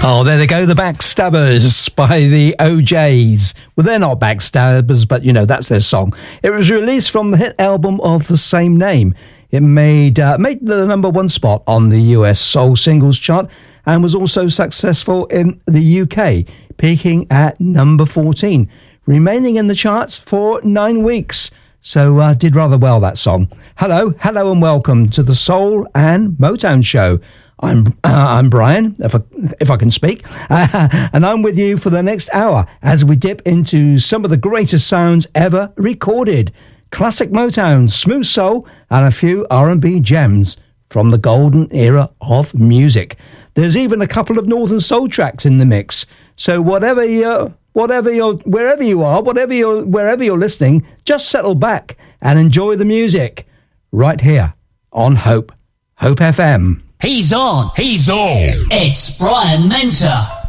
Oh, there they go, the Backstabbers by the OJs. Well, they're not Backstabbers, but, you know, that's their song. It was released from the hit album of the same name. It made the number one spot on the US Soul Singles Chart and was also successful in the UK, peaking at number 14, remaining in the charts for 9 weeks. So did rather well, that song. Hello and welcome to the Soul and Motown Show. I'm Brian, if I can speak, and I'm with you for the next hour as we dip into some of the greatest sounds ever recorded. Classic Motown, smooth soul, and a few R&B gems from the golden era of music. There's even a couple of Northern Soul tracks in the mix. So wherever you're listening, just settle back and enjoy the music right here on Hope FM. He's on. It's Brian Mentor.